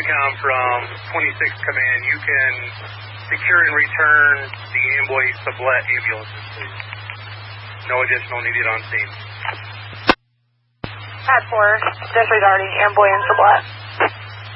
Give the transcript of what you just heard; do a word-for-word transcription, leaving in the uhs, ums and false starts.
TRANSCOM from twenty-six Command. You can secure and return the Amboy Sublette ambulances, please. No additional needed on scene. Pad four, disregarding Amboy and Sublette.